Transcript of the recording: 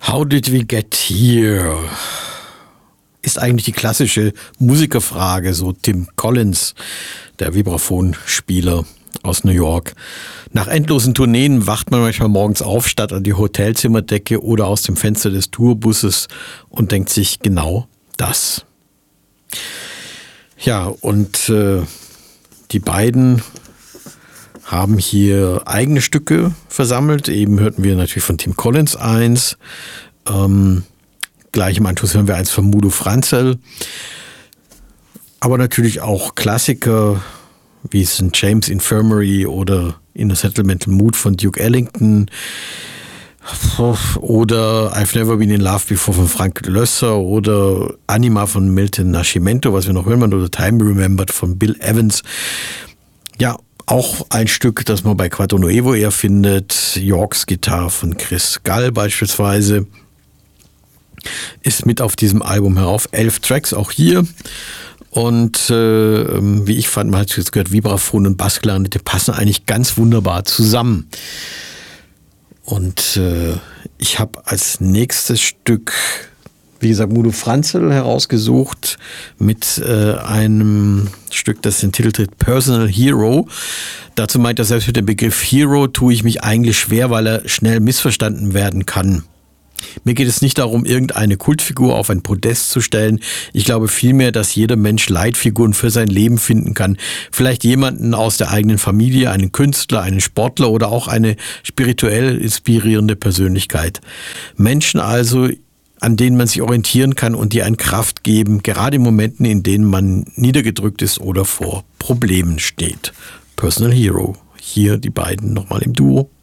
How did we get here? Ist eigentlich die klassische Musikerfrage, so Tim Collins, der Vibraphonspieler aus New York. Nach endlosen Tourneen wacht man manchmal morgens auf, statt an die Hotelzimmerdecke oder aus dem Fenster des Tourbusses und denkt sich genau das. Ja, und die beiden haben hier eigene Stücke versammelt. Eben hörten wir natürlich von Tim Collins eins. Gleich im Anschluss hören wir eins von Mudo Franzel. Aber natürlich auch Klassiker wie St. James Infirmary oder In a Sentimental Mood von Duke Ellington oder I've Never Been in Love Before von Frank Loesser oder Anima von Milton Nascimento, was wir noch hören, oder Time Remembered von Bill Evans. Ja, auch ein Stück, das man bei Quattro Nuevo eher findet. Yorks Gitarre von Chris Gall beispielsweise ist mit auf diesem Album herauf. 11 Tracks auch hier. Und wie ich fand, man hat jetzt gehört, Vibraphon und Bassklarinette passen eigentlich ganz wunderbar zusammen. Und ich habe als nächstes Stück, wie gesagt, Mudo Franzel herausgesucht mit einem Stück, das den Titel trägt, Personal Hero. Dazu meint er selbst, mit dem Begriff Hero tue ich mich eigentlich schwer, weil er schnell missverstanden werden kann. Mir geht es nicht darum, irgendeine Kultfigur auf ein Podest zu stellen. Ich glaube vielmehr, dass jeder Mensch Leitfiguren für sein Leben finden kann. Vielleicht jemanden aus der eigenen Familie, einen Künstler, einen Sportler oder auch eine spirituell inspirierende Persönlichkeit. Menschen also, an denen man sich orientieren kann und die einen Kraft geben, gerade in Momenten, in denen man niedergedrückt ist oder vor Problemen steht. Personal Hero. Hier die beiden nochmal im Duo.